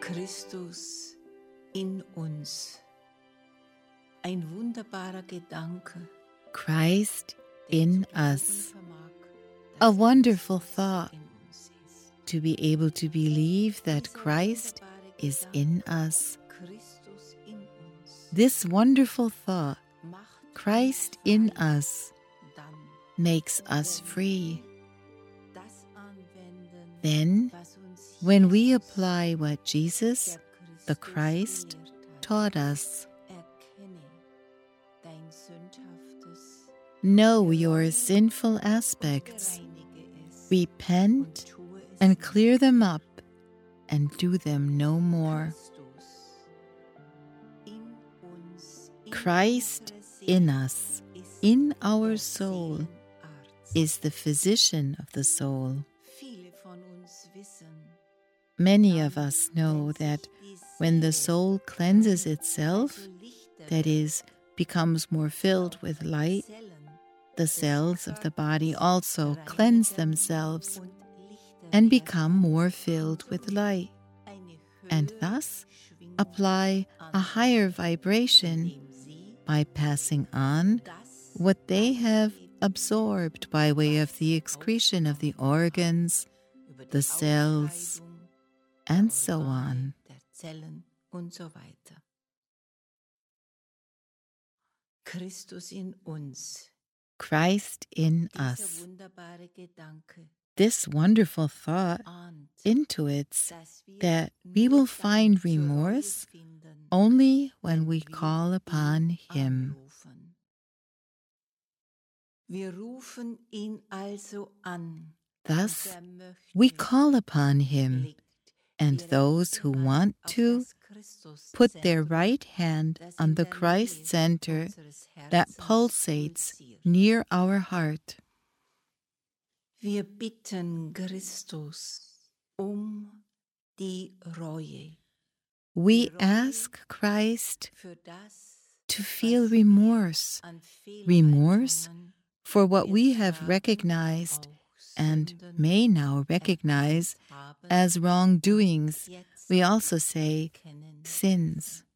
Christus in uns. Ein wunderbarer Gedanke. Christ in us. A wonderful thought, to be able to believe that Christ is in us. This wonderful thought, Christ in us, makes us free. Then, when we apply what Jesus, the Christ, taught us, know your sinful aspects, repent and clear them up, and do them no more. Christ in us, in our soul, is the physician of the soul. Many of us know that when the soul cleanses itself, that is, becomes more filled with light, the cells of the body also cleanse themselves and become more filled with light, and thus apply a higher vibration by passing on what they have absorbed by way of the excretion of the organs, the cells, and so on. Christus in uns. Christ in us. This wonderful thought intuits that we will find remorse only when we call upon Him. Thus, we call upon Him, and those who want to put their right hand on the Christ center that pulsates near our heart. Wir bitten Christus die Reue. We ask Christ to feel remorse, remorse for what we have recognized and may now recognize as wrongdoings. We also say sins.